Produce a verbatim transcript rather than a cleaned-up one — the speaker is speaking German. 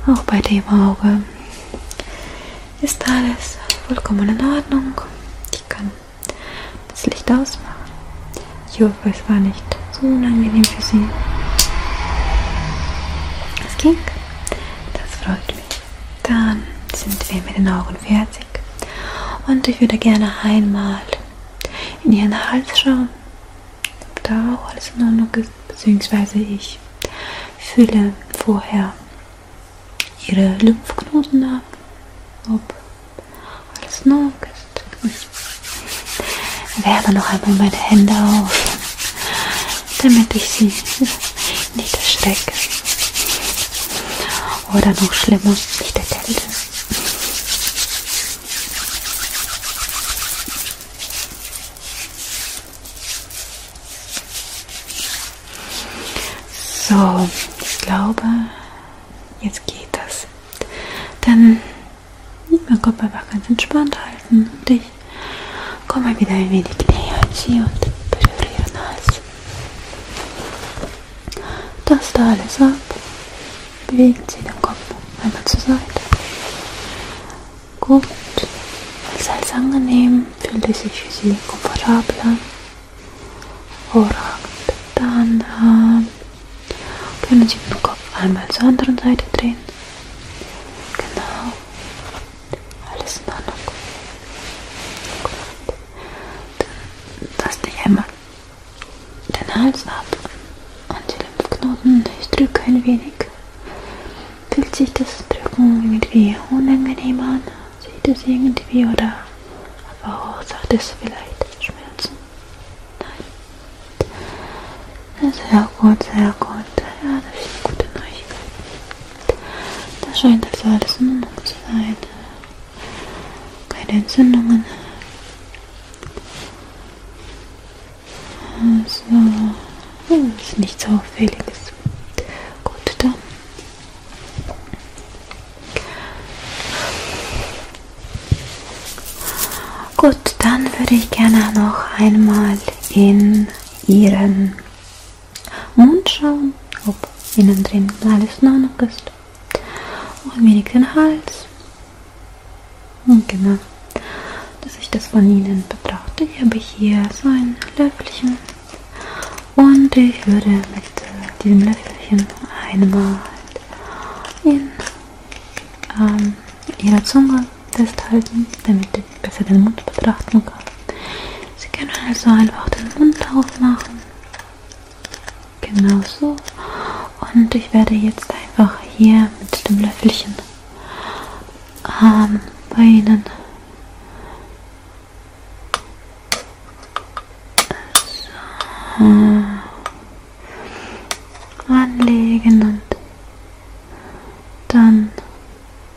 Auch bei dem Auge ist alles vollkommen in Ordnung. Ich kann das Licht ausmachen. Ich hoffe, es war nicht zu unangenehm für Sie. Es ging. Das freut mich. Dann sind wir mit den Augen fertig. Und ich würde gerne einmal in Ihren Hals schauen, ob da auch alles in Ordnung ist. Beziehungsweise ich fühle vorher Ihre Lymphknoten ab, ob alles in Ordnung ist. Ich wärme noch einmal meine Hände auf, damit ich Sie nicht erschrecke. Oder noch schlimmer, nicht erkälte. So, ich glaube, jetzt geht das. Dann mein Kopf einfach ganz entspannt halten und ich komme wieder ein wenig näher an Sie und berühre Ihren Hals. Das da alles ab. Bewegen Sie den Kopf einmal zur Seite. Gut. Ist alles angenehm? Fühlt es sich für Sie komfortabel an? Hervorragend. Dann äh, können Sie den Kopf einmal zur anderen Seite drehen. Genau. Alles in Ordnung. Gut. Dann lasse ich einmal den Hals ab und die Lymphknoten. Ich drücke ein wenig. Fühlt sich das Drücken irgendwie unangenehm an? Sieht es irgendwie oder aber auch sagt es vielleicht Schmerzen? Nein. Sehr gut, sehr gut. Ja, das ist eine gute Neuigkeit. Das scheint also alles in Ordnung zu sein. Keine Entzündungen. Also, das ist nichts Auffälliges. Gut, dann. Gut, dann würde ich gerne noch einmal in Ihren Mund schauen, ob innen drin alles in Ordnung ist. Und ein wenig den Hals. Und genau, dass ich das von Ihnen betrachte. Ich habe hier so ein Löffelchen. Und ich würde mit äh, diesem Löffelchen einmal in ähm, Ihrer Zunge festhalten, damit ich besser den Mund betrachten kann. Sie können also einfach den Mund aufmachen. Genau so. Und ich werde jetzt einfach hier mit dem Löffelchen ähm, bei Ihnen so anlegen und dann